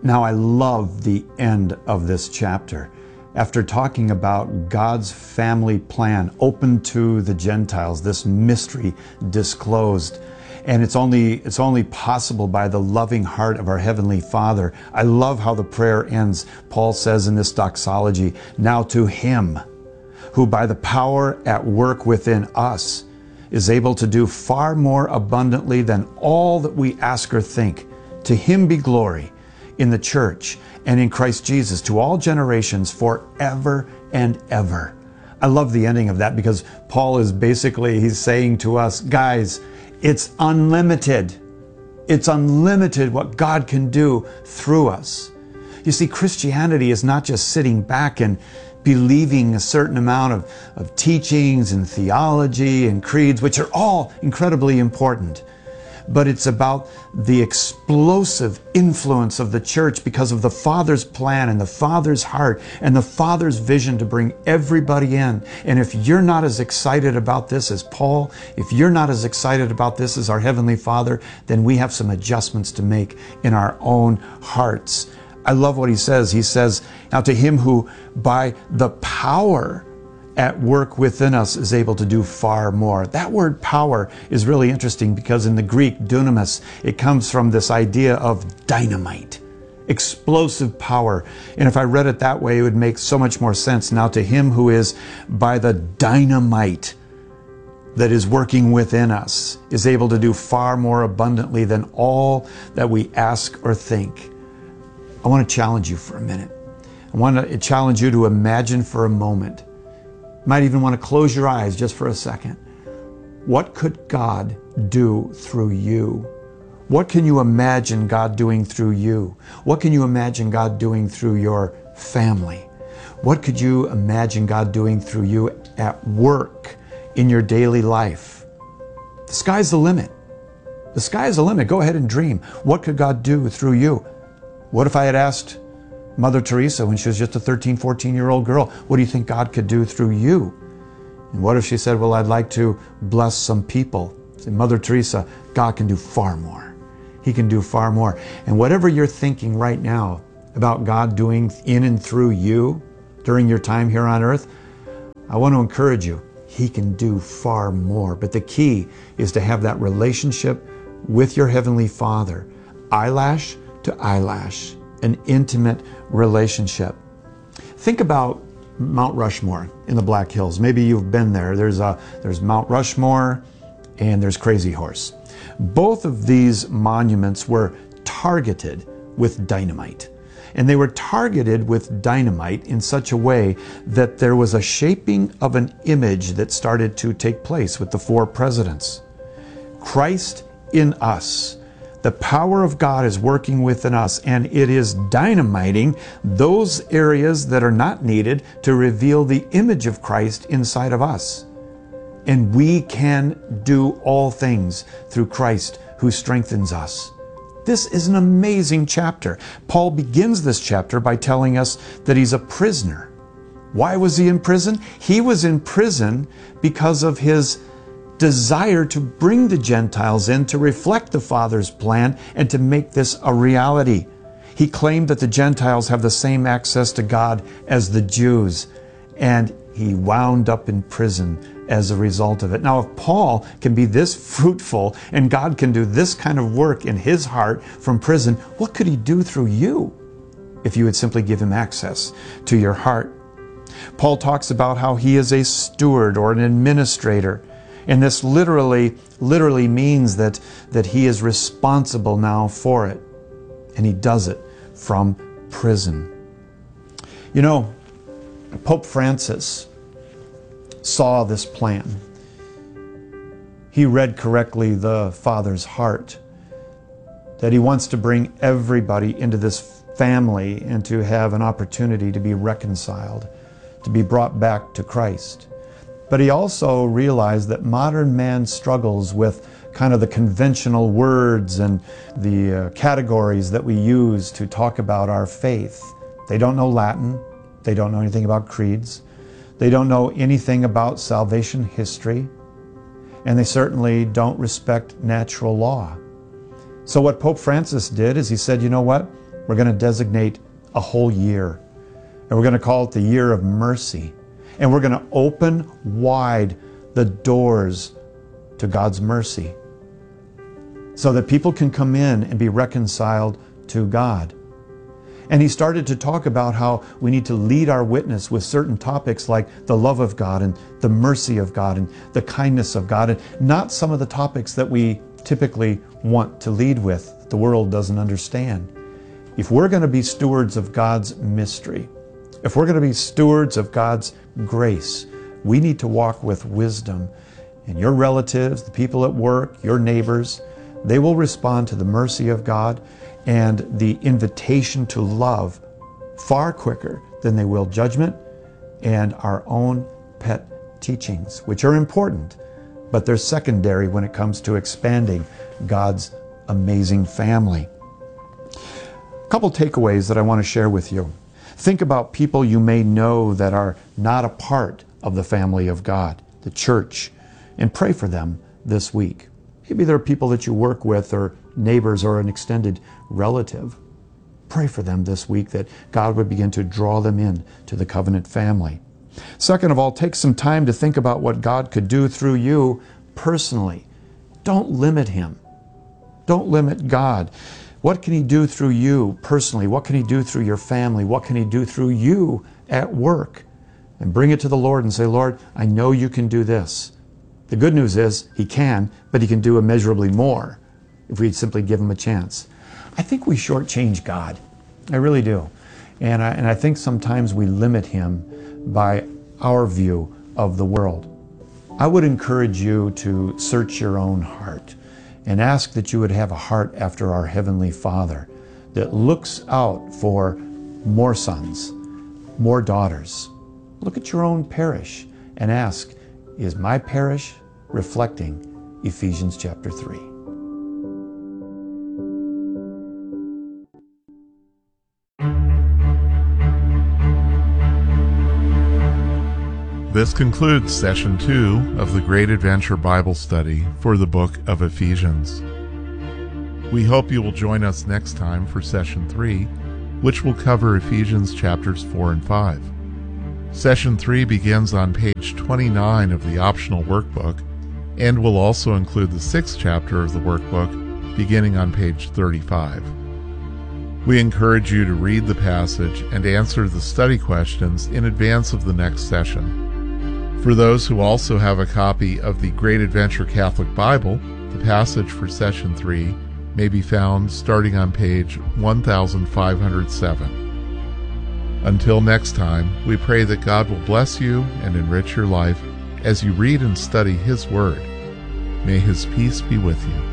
Now, I love the end of this chapter. After talking about God's family plan open to the Gentiles, this mystery disclosed, and it's only possible by the loving heart of our Heavenly Father. I love how the prayer ends. Paul says in this doxology, "Now to Him who by the power at work within us is able to do far more abundantly than all that we ask or think, to Him be glory in the church and in Christ Jesus to all generations forever and ever." I love the ending of that because Paul is he's saying to us, guys, it's unlimited. It's unlimited what God can do through us. You see, Christianity is not just sitting back and believing a certain amount of teachings and theology and creeds, which are all incredibly important. But it's about the explosive influence of the church because of the Father's plan and the Father's heart and the Father's vision to bring everybody in. And if you're not as excited about this as Paul, if you're not as excited about this as our Heavenly Father, then we have some adjustments to make in our own hearts. I love what he says. He says, "Now to Him who by the power at work within us is able to do far more." That word power is really interesting because in the Greek, dunamis, it comes from this idea of dynamite, explosive power. And if I read it that way, it would make so much more sense. Now to Him who is by the dynamite that is working within us is able to do far more abundantly than all that we ask or think. I want to challenge you for a minute. I want to challenge you to imagine for a moment. You might even want to close your eyes just for a second. What could God do through you? What can you imagine God doing through you? What can you imagine God doing through your family? What could you imagine God doing through you at work, in your daily life? The sky's the limit. The sky is the limit. Go ahead and dream. What could God do through you? What if I had asked Mother Teresa when she was just a 13, 14-year-old girl, what do you think God could do through you? And what if she said, well, I'd like to bless some people? Say, Mother Teresa, God can do far more. He can do far more. And whatever you're thinking right now about God doing in and through you during your time here on earth, I want to encourage you. He can do far more. But the key is to have that relationship with your Heavenly Father, eyelash to eyelash, an intimate relationship. Think about Mount Rushmore in the Black Hills. Maybe you've been there. There's Mount Rushmore and there's Crazy Horse. Both of these monuments were targeted with dynamite. And they were targeted with dynamite in such a way that there was a shaping of an image that started to take place with the four presidents. Christ in us. The power of God is working within us, and it is dynamiting those areas that are not needed to reveal the image of Christ inside of us. And we can do all things through Christ who strengthens us. This is an amazing chapter. Paul begins this chapter by telling us that he's a prisoner. Why was he in prison? He was in prison because of his desire to bring the Gentiles in to reflect the Father's plan and to make this a reality. He claimed that the Gentiles have the same access to God as the Jews, and he wound up in prison as a result of it. Now, if Paul can be this fruitful and God can do this kind of work in his heart from prison, what could he do through you if you would simply give him access to your heart? Paul talks about how he is a steward or an administrator. And this literally means that he is responsible now for it. And he does it from prison. You know, Pope Francis saw this plan. He read correctly the Father's heart, that he wants to bring everybody into this family and to have an opportunity to be reconciled, to be brought back to Christ. But he also realized that modern man struggles with kind of the conventional words and the categories that we use to talk about our faith. They don't know Latin. They don't know anything about creeds. They don't know anything about salvation history. And they certainly don't respect natural law. So what Pope Francis did is he said, you know what? We're going to designate a whole year, and we're going to call it the year of mercy. And we're going to open wide the doors to God's mercy so that people can come in and be reconciled to God. And he started to talk about how we need to lead our witness with certain topics like the love of God and the mercy of God and the kindness of God, and not some of the topics that we typically want to lead with, the world doesn't understand. If we're going to be stewards of God's mystery, if we're going to be stewards of God's grace, we need to walk with wisdom. And your relatives, the people at work, your neighbors, they will respond to the mercy of God and the invitation to love far quicker than they will judgment and our own pet teachings, which are important, but they're secondary when it comes to expanding God's amazing family. A couple takeaways that I want to share with you. Think about people you may know that are not a part of the family of God, the church, and pray for them this week. Maybe there are people that you work with or neighbors or an extended relative. Pray for them this week that God would begin to draw them in to the covenant family. Second of all, take some time to think about what God could do through you personally. Don't limit Him. Don't limit God. What can He do through you personally? What can He do through your family? What can He do through you at work? And bring it to the Lord and say, Lord, I know you can do this. The good news is He can, but He can do immeasurably more if we simply give Him a chance. I think we shortchange God. I really do. And I think sometimes we limit Him by our view of the world. I would encourage you to search your own heart and ask that you would have a heart after our Heavenly Father that looks out for more sons, more daughters. Look at your own parish and ask, is my parish reflecting Ephesians chapter 3? This concludes Session 2 of the Great Adventure Bible Study for the book of Ephesians. We hope you will join us next time for Session 3, which will cover Ephesians chapters 4 and 5. Session 3 begins on page 29 of the optional workbook and will also include the 6th chapter of the workbook beginning on page 35. We encourage you to read the passage and answer the study questions in advance of the next session. For those who also have a copy of the Great Adventure Catholic Bible, the passage for Session 3 may be found starting on page 1507. Until next time, we pray that God will bless you and enrich your life as you read and study His Word. May His peace be with you.